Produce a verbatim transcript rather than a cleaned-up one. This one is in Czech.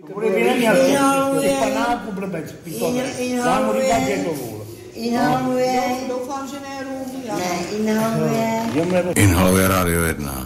Bude neměl těch panáků blbec, pitové. Já mu říkám, že to vůl. Inhaluje. Doufám, že ne rum. Ne, inhaluje. Inhaluje Rádio jedna.